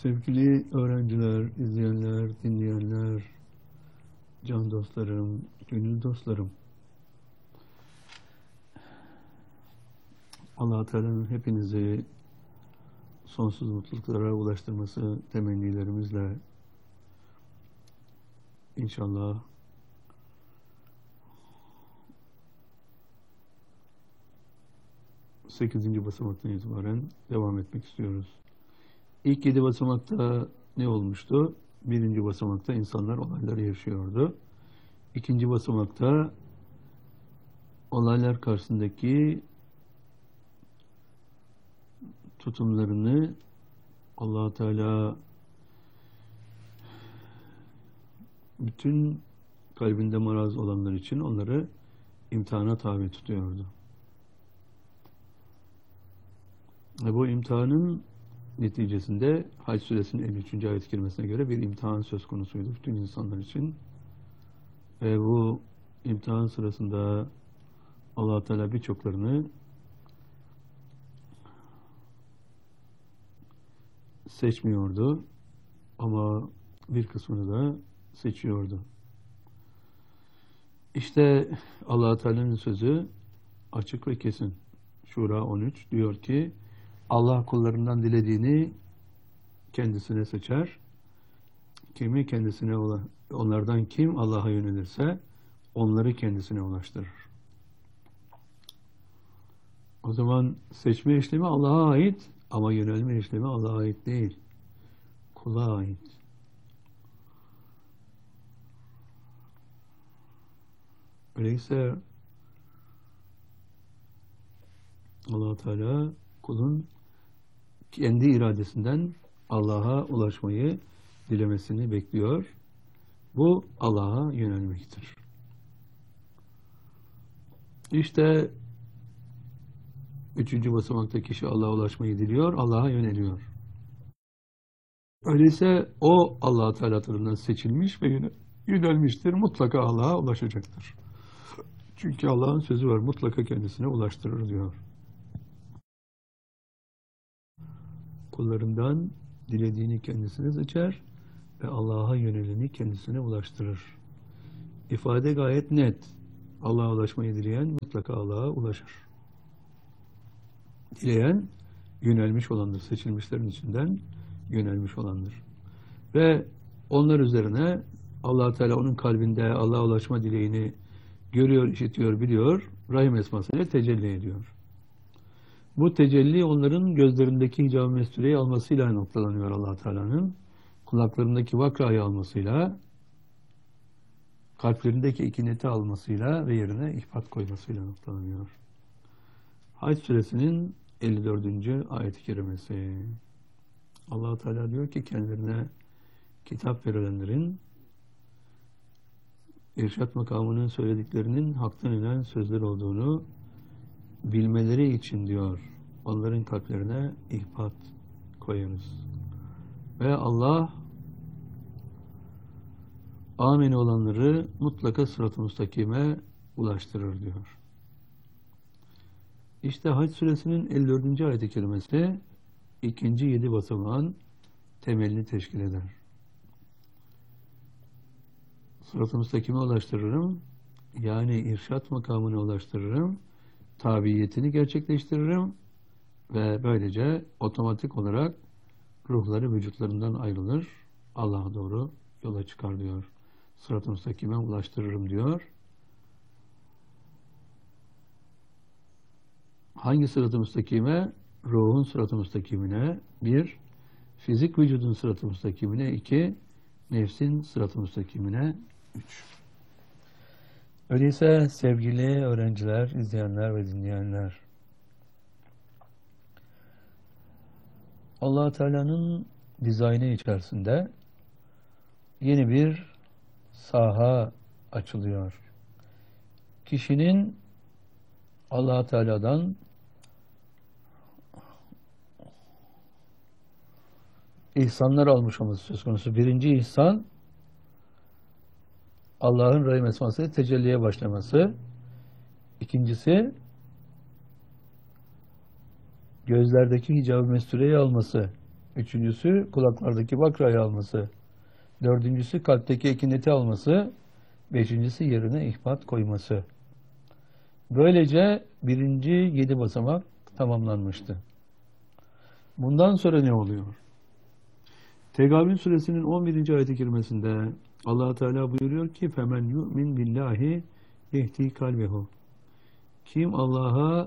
Sevgili öğrenciler, izleyenler, dinleyenler, can dostlarım, gönül dostlarım. Allah-u Teala'nın hepinizi sonsuz mutluluklara ulaştırması temennilerimizle inşallah sekizinci basamaktan itibaren devam etmek istiyoruz. İlk 7 basamakta ne olmuştu? Birinci basamakta insanlar olayları yaşıyordu. İkinci basamakta olaylar karşısındaki tutumlarını Allah-u Teala bütün kalbinde maraz olanlar için onları imtihana tabi tutuyordu. Ve bu imtihanın neticesinde Hac Suresinin 53. ayet-i kerimesine göre bir imtihan söz konusuydu bütün insanlar için. Ve bu imtihan sırasında Allah-u Teala birçoklarını seçmiyordu ama bir kısmını da seçiyordu. İşte Allah-u Teala'nın sözü açık ve kesin. Şura 13 diyor ki Allah kullarından dilediğini kendisine seçer. Kimi kendisine onlardan kim Allah'a yönelirse onları kendisine ulaştırır. O zaman seçme işlemi Allah'a ait ama yönelme işlemi Allah'a ait değil. Kula ait. Öyleyse Allah-u Teala kulun kendi iradesinden Allah'a ulaşmayı dilemesini bekliyor. Bu Allah'a yönelmektir. İşte 3. basamakta kişi Allah'a ulaşmayı diliyor, Allah'a yöneliyor. Öyleyse o Allah-u Teala tarafından seçilmiş ve yönelmiştir. Mutlaka Allah'a ulaşacaktır. Çünkü Allah'ın sözü var, mutlaka kendisine ulaştırır diyor. Kullarından dilediğini kendisine seçer ve Allah'a yöneleni kendisine ulaştırır. İfade gayet net. Allah'a ulaşmayı dileyen mutlaka Allah'a ulaşır. Dileyen yönelmiş olandır. Seçilmişlerin içinden yönelmiş olandır. Ve onlar üzerine Allah-u Teala onun kalbinde Allah'a ulaşma dileğini görüyor, işitiyor, biliyor. Rahim esmasıyla tecelli ediyor. Bu tecelli onların gözlerindeki hicab-ı mestureyi almasıyla noktalanıyor Allah-u Teala'nın. Kulaklarındaki vakrayı almasıyla, kalplerindeki ikineti almasıyla ve yerine ihbat koymasıyla noktalanıyor. Hac Suresinin 54. ayet-i kerimesi. Allah-u Teala diyor ki kendilerine kitap verilenlerin irşat makamının söylediklerinin haktan inen sözler olduğunu bilmeleri için diyor onların kalplerine ihbat koyarız. Ve Allah amin olanları mutlaka sırat-ı müstakime ulaştırır diyor. İşte Hac Suresinin 54. ayet-i kerimesi ikinci 7 basamağın temelini teşkil eder. Sırat-ı müstakime ulaştırırım, yani irşat makamına ulaştırırım, tabiyetini gerçekleştiririm ve böylece otomatik olarak ruhları vücutlarından ayrılır, Allah'a doğru yola çıkar diyor. Sırat-ı müstakime ulaştırırım diyor. Hangi sırat-ı müstakime? Ruhun sırat-ı müstakimine 1, fizik vücudun sırat-ı müstakimine 2, nefsin sırat-ı müstakimine 3. Öyleyse sevgili öğrenciler, izleyenler ve dinleyenler, Allah-u Teala'nın dizaynı içerisinde yeni bir saha açılıyor. Kişinin Allah-u Teala'dan ihsanlar almış olması söz konusu. Birinci ihsan, Allah'ın rahim esmasıyla tecelliye başlaması. İkincisi, gözlerdeki hicab-ı mestureyi alması. Üçüncüsü kulaklardaki bakrayı alması. Dördüncüsü kalpteki ekineti alması. Beşincisi yerine ihbat koyması. Böylece birinci 7 basamak tamamlanmıştı. Bundan sonra ne oluyor? Tegabün suresinin 11. ayet-i kerimesinde Allah Teala buyuruyor ki femen yu'min billahi yehdi kalbehu. Kim Allah'a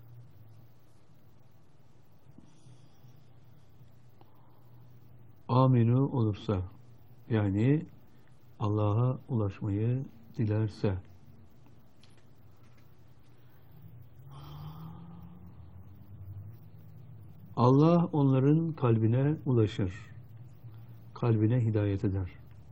aminu olursa, yani Allah'a ulaşmayı dilerse, Allah onların kalbine ulaşır, kalbine hidayet eder.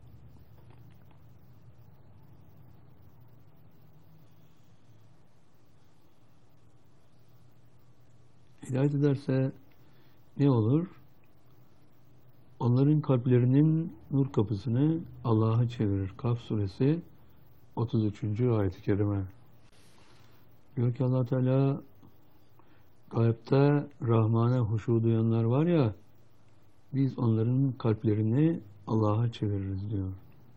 Hidayet ederse ne olur? Onların kalplerinin nur kapısını Allah'a çevirir. Kaf suresi 33. ayet-i kerime. Diyor ki Allah Teala gaybte Rahman'a huşu duyanlar var ya, biz onların kalplerini Allah'a çeviririz diyor.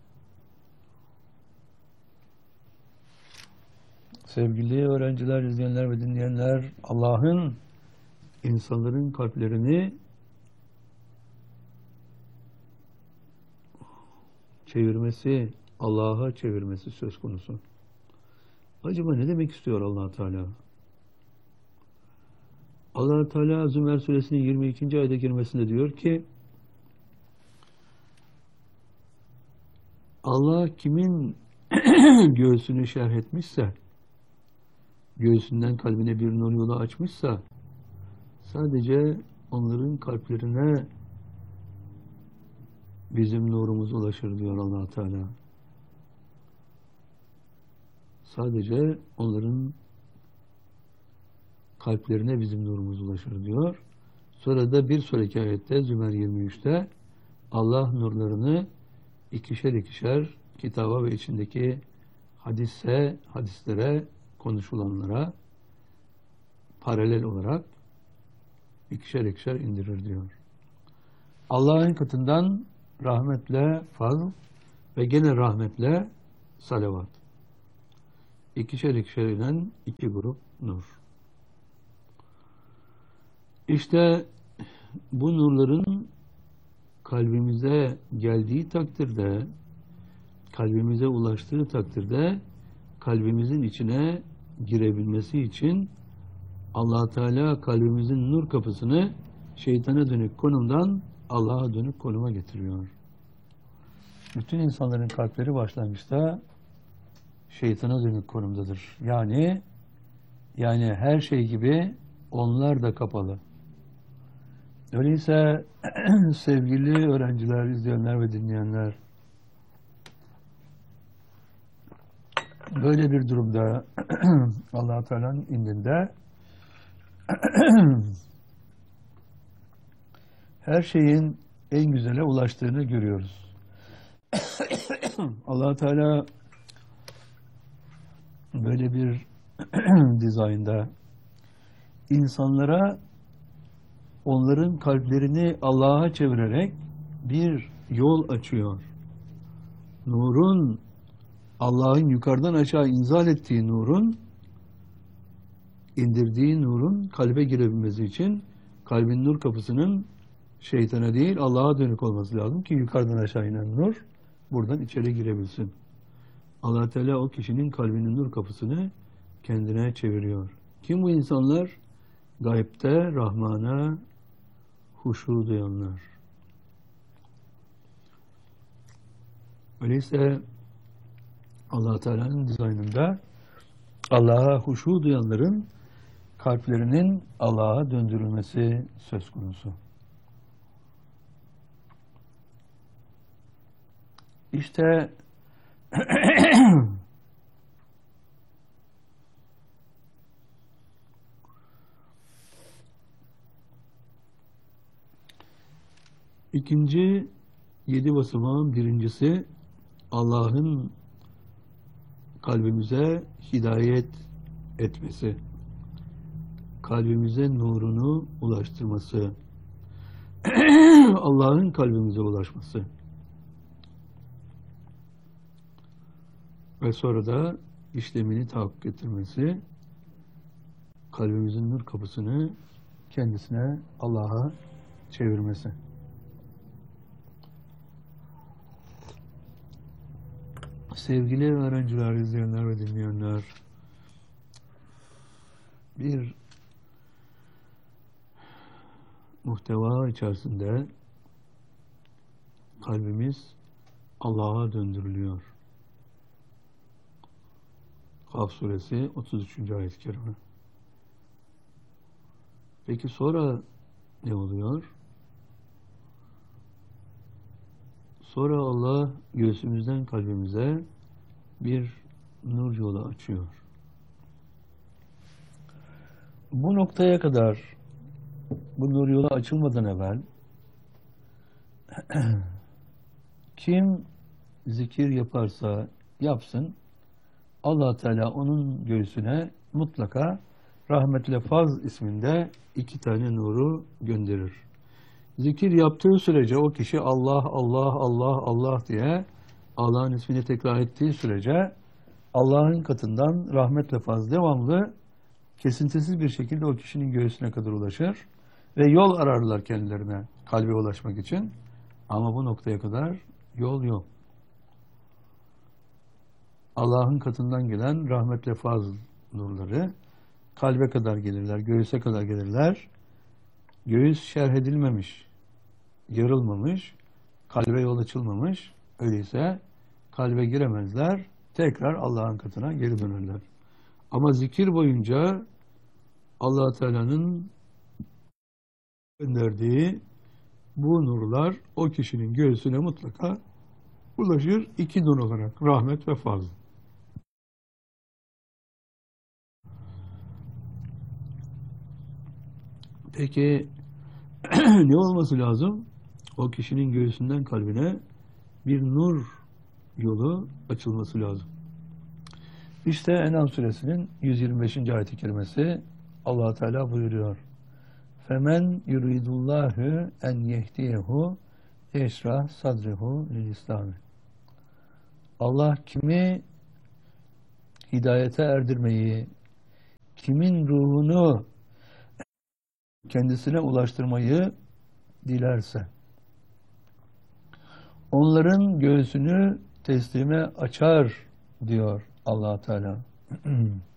Sevgili öğrenciler, izleyenler ve dinleyenler, Allah'ın insanların kalplerini çevirmesi, Allah'a çevirmesi söz konusu. Acaba ne demek istiyor Allah Teala? Allah Teala Zümer suresinin 22. ayet-i kerimesinde diyor ki Allah kimin göğsünü şerh etmişse, göğsünden kalbine bir nur yolu açmışsa, sadece onların kalplerine bizim nurumuz ulaşır diyor Allah Teala. Sadece onların kalplerine bizim nurumuz ulaşır diyor. Sonra da bir sonraki ayette Zümer 23'te Allah nurlarını ikişer ikişer kitaba ve içindeki hadislere, konuşulanlara paralel olarak ikişer ikişer indirir diyor. Allah'ın katından rahmetle fazl ve gene rahmetle salavat. İkişer ikişer inen iki grup nur. İşte bu nurların kalbimize geldiği takdirde, kalbimize ulaştığı takdirde kalbimizin içine girebilmesi için Allah Teala kalbimizin nur kapısını şeytana dönük konumdan Allah'a dönük konuma getiriyor. Bütün insanların kalpleri başlangıçta şeytana dönük konumdadır. Yani her şey gibi onlar da kapalı. Öyleyse sevgili öğrenciler, izleyenler ve dinleyenler, böyle bir durumda Allah Teala'nın indinde her şeyin en güzele ulaştığını görüyoruz. Allah Teala böyle bir dizaynda insanlara onların kalplerini Allah'a çevirerek bir yol açıyor. Nurun, Allah'ın yukarıdan aşağı inzal ettiği nurun, indirdiği nurun kalbe girebilmesi için kalbin nur kapısının şeytana değil Allah'a dönük olması lazım ki yukarıdan aşağı inen nur buradan içeri girebilsin. Allah Teala o kişinin kalbinin nur kapısını kendine çeviriyor. Kim bu insanlar? Gaybte Rahman'a huşu duyanlar. Öyleyse Allah Teala'nın dizaynında Allah'a huşu duyanların kalplerinin Allah'a döndürülmesi söz konusu. İşte İkinci 7 basamağın birincisi Allah'ın kalbimize hidayet etmesi, kalbimize nurunu ulaştırması. Allah'ın kalbimize ulaşması ve sonra da işlemini tahakkuk getirmesi, kalbimizin nur kapısını kendisine, Allah'a çevirmesi. Sevgili öğrenciler, izleyenler ve dinleyenler, bir muhteva içerisinde kalbimiz Allah'a döndürülüyor. Kaf suresi 33. ayet-i kerime. Peki sonra ne oluyor? Sonra Allah göğsümüzden kalbimize bir nur yolu açıyor. Bu noktaya kadar, bu nur yolu açılmadan evvel kim zikir yaparsa yapsın, Allah Teala onun göğsüne mutlaka rahmetle faz isminde 2 tane nuru gönderir. Zikir yaptığı sürece o kişi Allah, Allah, Allah, Allah diye Allah'ın ismini tekrar ettiği sürece Allah'ın katından rahmetle faz devamlı, kesintisiz bir şekilde o kişinin göğsüne kadar ulaşır ve yol ararlar kendilerine kalbe ulaşmak için. Ama bu noktaya kadar yol yok. Allah'ın katından gelen rahmetle faz nurları kalbe kadar gelirler, göğüse kadar gelirler. Göğüs şerh edilmemiş, yarılmamış, kalbe yol açılmamış. Öyleyse kalbe giremezler, tekrar Allah'ın katına geri dönerler. Ama zikir boyunca Allah Teala'nın gönderdiği bu nurlar o kişinin göğsüne mutlaka ulaşır. 2 nur olarak rahmet ve faz. Peki ne olması lazım? O kişinin göğsünden kalbine bir nur yolu açılması lazım. İşte En'am suresinin 125. ayet-i kerimesi, Allah Teala buyuruyor. Femen yuridullahu en yehdiyehu yeşrah sadrehu lil İslam. Allah kimi hidayete erdirmeyi, kimin ruhunu kendisine ulaştırmayı dilerse onların göğsünü teslime açar diyor Allah Teala.